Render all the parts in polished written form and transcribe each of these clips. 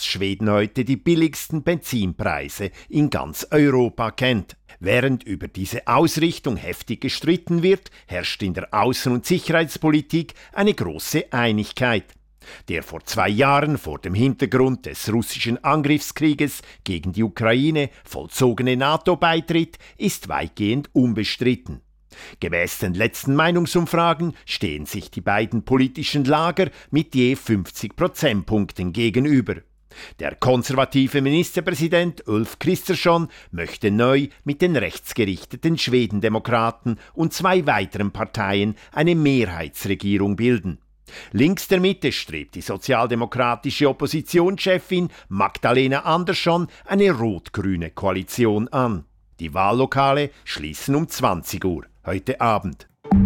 Schweden heute die billigsten Benzinpreise in ganz Europa kennt. Während über diese Ausrichtung heftig gestritten wird, herrscht in der Außen- und Sicherheitspolitik eine große Einigkeit. Der vor 2 Jahren vor dem Hintergrund des russischen Angriffskrieges gegen die Ukraine vollzogene NATO-Beitritt ist weitgehend unbestritten. Gemäß den letzten Meinungsumfragen stehen sich die beiden politischen Lager mit je 50 Prozentpunkten gegenüber. Der konservative Ministerpräsident Ulf Kristersson möchte neu mit den rechtsgerichteten Schwedendemokraten und 2 weiteren Parteien eine Mehrheitsregierung bilden. Links der Mitte strebt die sozialdemokratische Oppositionschefin Magdalena Andersson eine rot-grüne Koalition an. Die Wahllokale schließen um 20 Uhr heute Abend.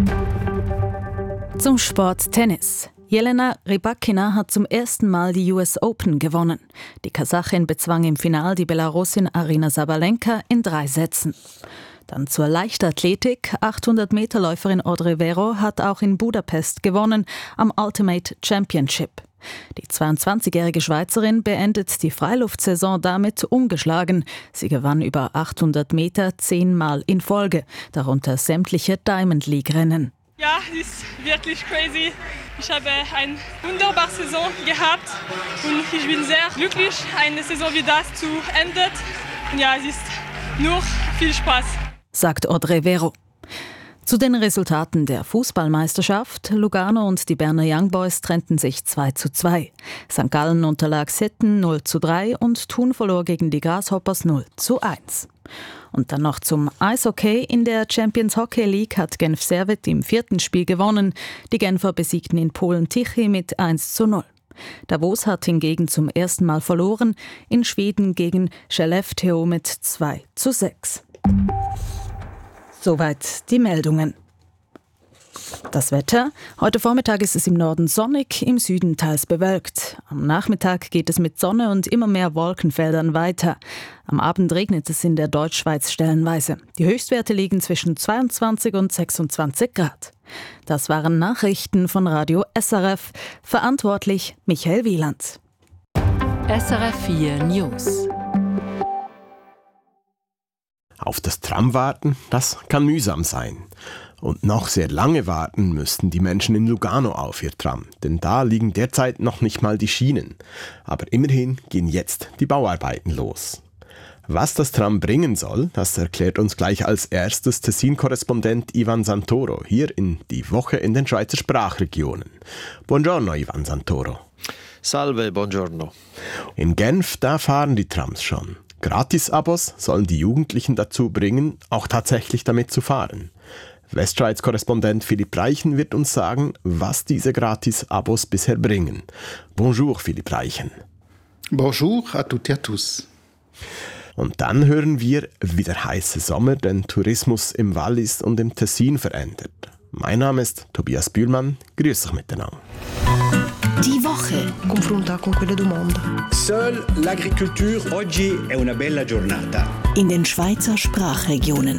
Zum Sport Tennis. Jelena Rybakina hat zum ersten Mal die US Open gewonnen. Die Kasachin bezwang im Finale die Belarusin Aryna Sabalenka in 3 Sätzen. Dann zur Leichtathletik. 800-Meter-Läuferin Audrey Vero hat auch in Budapest gewonnen am Ultimate Championship. Die 22-jährige Schweizerin beendet die Freiluftsaison damit ungeschlagen. Sie gewann über 800 Meter 10-mal in Folge, darunter sämtliche Diamond League-Rennen. Ja, es ist wirklich crazy. Ich habe eine wunderbare Saison gehabt und ich bin sehr glücklich, eine Saison wie das zu enden. Ja, es ist nur viel Spaß, sagt Audrey Vero. Zu den Resultaten der Fußballmeisterschaft. Lugano und die Berner Young Boys trennten sich 2:2. St. Gallen unterlag Setten 0:3 und Thun verlor gegen die Grasshoppers 0:1. Und dann noch zum Eishockey. In der Champions Hockey League hat Genf Servette im 4. Spiel gewonnen. Die Genfer besiegten in Polen Tichy mit 1:0. Davos hat hingegen zum ersten Mal verloren, in Schweden gegen Skellefteå mit 2:6. Soweit die Meldungen. Das Wetter. Heute Vormittag ist es im Norden sonnig, im Süden teils bewölkt. Am Nachmittag geht es mit Sonne und immer mehr Wolkenfeldern weiter. Am Abend regnet es in der Deutschschweiz stellenweise. Die Höchstwerte liegen zwischen 22 und 26 Grad. Das waren Nachrichten von Radio SRF. Verantwortlich Michael Wieland. SRF 4 News. Auf das Tram warten, das kann mühsam sein. Und noch sehr lange warten müssten die Menschen in Lugano auf ihr Tram, denn da liegen derzeit noch nicht mal die Schienen. Aber immerhin gehen jetzt die Bauarbeiten los. Was das Tram bringen soll, das erklärt uns gleich als erstes Tessin-Korrespondent Ivan Santoro hier in die Woche in den Schweizer Sprachregionen. Buongiorno, Ivan Santoro. Salve, buongiorno. In Genf, da fahren die Trams schon. Gratis-Abos sollen die Jugendlichen dazu bringen, auch tatsächlich damit zu fahren. Westschweiz-Korrespondent Philipp Reichen wird uns sagen, was diese Gratis-Abos bisher bringen. Bonjour, Philipp Reichen. Bonjour à toutes et à tous. Und dann hören wir, wie der heiße Sommer den Tourismus im Wallis und im Tessin verändert. Mein Name ist Tobias Bühlmann. Grüß euch miteinander. Die Woche. Confronta con quelle du mondo. Seule l'agriculture oggi è una bella giornata. In den Schweizer Sprachregionen.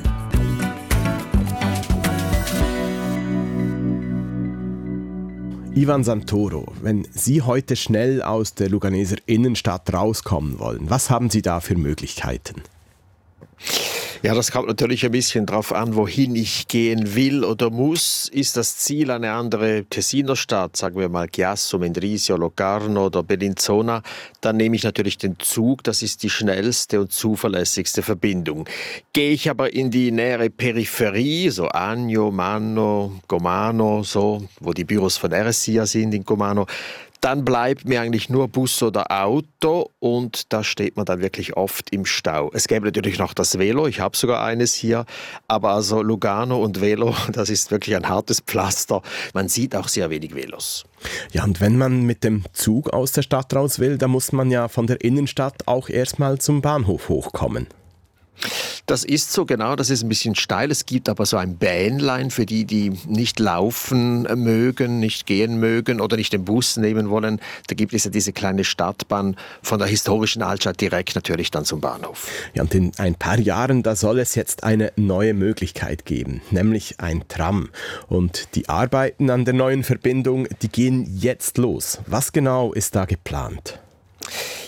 Ivan Santoro, wenn Sie heute schnell aus der Luganeser Innenstadt rauskommen wollen, was haben Sie da für Möglichkeiten? Ja, das kommt natürlich ein bisschen darauf an, wohin ich gehen will oder muss. Ist das Ziel eine andere Tessiner Stadt, sagen wir mal Chiasso, Mendrisio, Locarno oder Bellinzona, dann nehme ich natürlich den Zug. Das ist die schnellste und zuverlässigste Verbindung. Gehe ich aber in die nähere Peripherie, so Agno, Manno, Gomano, so, wo die Büros von RSIA sind in Gomano, dann bleibt mir eigentlich nur Bus oder Auto und da steht man dann wirklich oft im Stau. Es gäbe natürlich noch das Velo, ich habe sogar eines hier, aber also Lugano und Velo, das ist wirklich ein hartes Pflaster. Man sieht auch sehr wenig Velos. Ja, und wenn man mit dem Zug aus der Stadt raus will, dann muss man ja von der Innenstadt auch erstmal zum Bahnhof hochkommen. Das ist so, genau, das ist ein bisschen steil. Es gibt aber so ein Bähnlein für die, die nicht laufen mögen, nicht gehen mögen oder nicht den Bus nehmen wollen. Da gibt es ja diese kleine Stadtbahn von der historischen Altstadt direkt natürlich dann zum Bahnhof. Ja, und in ein paar Jahren, da soll es jetzt eine neue Möglichkeit geben, nämlich ein Tram. Und die Arbeiten an der neuen Verbindung, die gehen jetzt los. Was genau ist da geplant?